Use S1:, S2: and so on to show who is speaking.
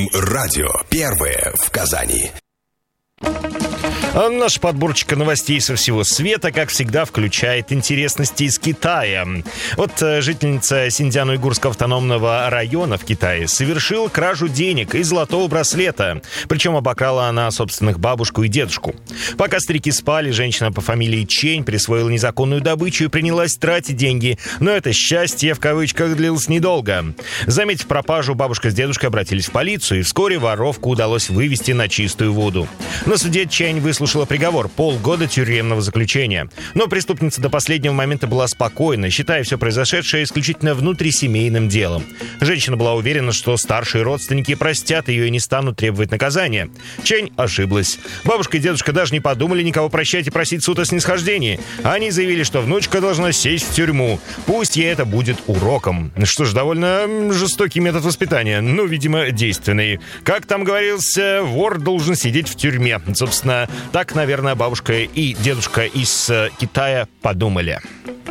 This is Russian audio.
S1: Радио первое в Казани.
S2: Наша подборочка новостей со всего света, как всегда, включает интересности из Китая. Вот жительница Синьцзян-Уйгурского автономного района в Китае совершила кражу денег и золотого браслета. Причем обокрала она собственных бабушку и дедушку. Пока старики спали, женщина по фамилии Чень присвоила незаконную добычу и принялась тратить деньги. Но это счастье, в кавычках, длилось недолго. Заметив пропажу, бабушка с дедушкой обратились в полицию, и вскоре воровку удалось вывести на чистую воду. На суде Чень выслушала приговор — полгода тюремного заключения. Но преступница до последнего момента была спокойна, считая все произошедшее исключительно внутрисемейным делом. Женщина была уверена, что старшие родственники простят ее и не станут требовать наказания. Чень ошиблась. Бабушка и дедушка даже не подумали никого прощать и просить суд о снисхождении. Они заявили, что внучка должна сесть в тюрьму. Пусть ей это будет уроком. Что ж, довольно жестокий метод воспитания, но, видимо, действенный. Как там говорилось, вор должен сидеть в тюрьме. Собственно, так, наверное, бабушка и дедушка из Китая подумали.